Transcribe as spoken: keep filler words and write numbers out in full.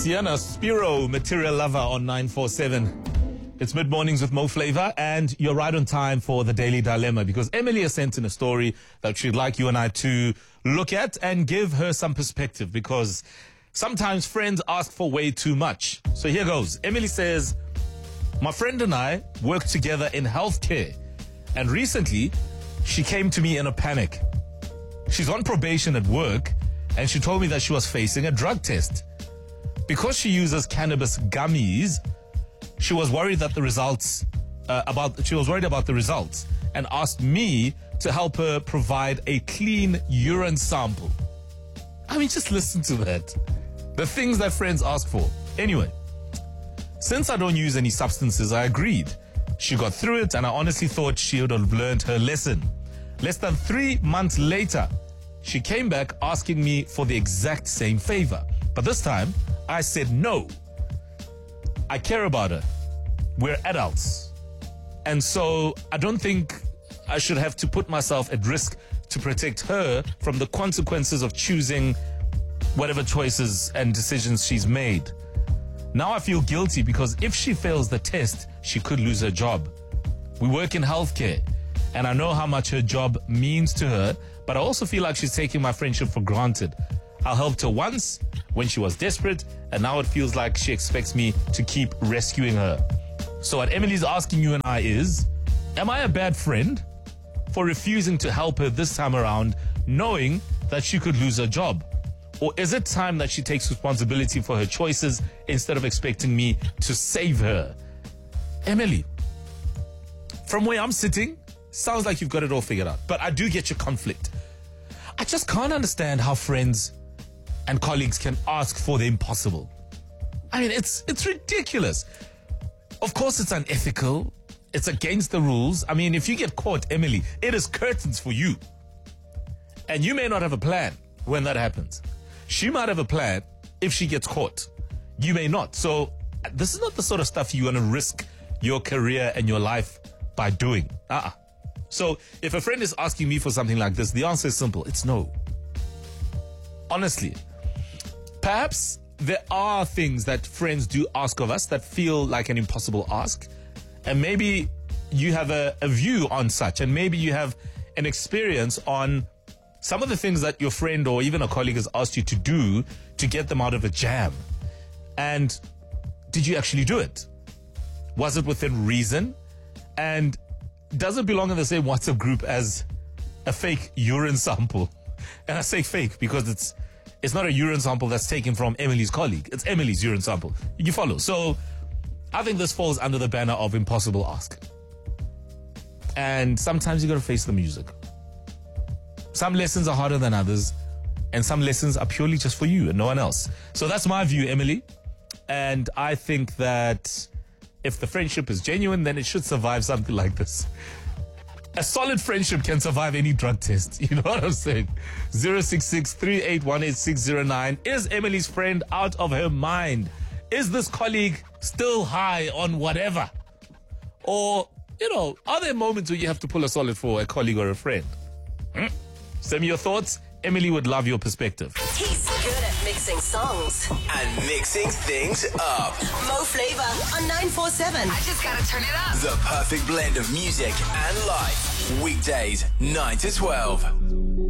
Sienna Spiro, Material Lover on nine four seven. It's mid-mornings with Mo Flavor, and you're right on time for the Daily Dilemma, because Emily has sent in a story that she'd like you and I to look at and give her some perspective, because sometimes friends ask for way too much. So here goes. Emily says, my friend and I work together in healthcare, and recently she came to me in a panic. She's on probation at work, and she told me that she was facing a drug test. Because she uses cannabis gummies, she was worried that the results, uh, about, she was worried about the results and asked me to help her provide a clean urine sample. I mean, just listen to that. The things that friends ask for. Anyway, since I don't use any substances, I agreed. She got through it, and I honestly thought she would have learned her lesson. Less than three months later, she came back asking me for the exact same favor. But this time, I said no. I care about her. We're adults. And so I don't think I should have to put myself at risk to protect her from the consequences of choosing whatever choices and decisions she's made. Now I feel guilty because if she fails the test, she could lose her job. We work in healthcare, and I know how much her job means to her, but I also feel like she's taking my friendship for granted. I helped her once when she was desperate, and now it feels like she expects me to keep rescuing her. So what Emily's asking you and I is, am I a bad friend for refusing to help her this time around, knowing that she could lose her job? Or is it time that she takes responsibility for her choices instead of expecting me to save her? Emily, from where I'm sitting, sounds like you've got it all figured out. But I do get your conflict. I just can't understand how friends and colleagues can ask for the impossible. I mean, it's it's ridiculous. Of course, it's unethical. It's against the rules. I mean, if you get caught, Emily, it is curtains for you. And you may not have a plan when that happens. She might have a plan if she gets caught. You may not. So this is not the sort of stuff you want to risk your career and your life by doing. Uh-uh. So if a friend is asking me for something like this, the answer is simple. It's no. Honestly. Perhaps there are things that friends do ask of us that feel like an impossible ask. And maybe you have a, a view on such, and maybe you have an experience on some of the things that your friend or even a colleague has asked you to do to get them out of a jam. And did you actually do it? Was it within reason? And does it belong in the same WhatsApp group as a fake urine sample? And I say fake because it's it's not a urine sample that's taken from Emily's colleague. It's Emily's urine sample. You follow? So I think this falls under the banner of impossible ask. And sometimes you got to face the music. Some lessons are harder than others, and some lessons are purely just for you and no one else. So that's my view, Emily. And I think that if the friendship is genuine, then it should survive something like this. A solid friendship can survive any drug test. You know what I'm saying? zero six six, three eight one, eight six zero nine. Is Emily's friend out of her mind? Is this colleague still high on whatever? Or, you know, are there moments where you have to pull a solid for a colleague or a friend? Hmm? Send me your thoughts. Emily would love your perspective. He's good at mixing songs and mixing things up. Mo Flavor on nine four seven. I just gotta turn it up. The perfect blend of music and life. Weekdays, nine to twelve.